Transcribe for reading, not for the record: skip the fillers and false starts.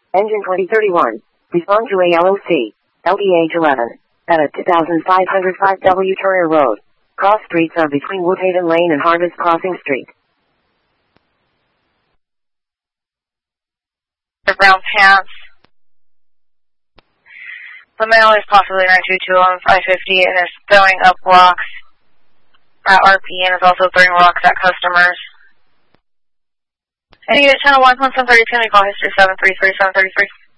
Engine 2031. Respond to ALOC. LDH 11. At a 2505W Turner Road. Cross streets are between Woodhaven Lane and Harvest Crossing Street. The brown pants. The male is possibly 922 on 550 and is throwing up rocks at RP and is also throwing rocks at customers. And you get channel 11732 and call history 733-733.